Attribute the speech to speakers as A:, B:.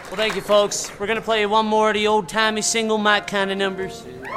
A: Well, thank you, folks. We're gonna play one more of the old-timey single mic kind of numbers.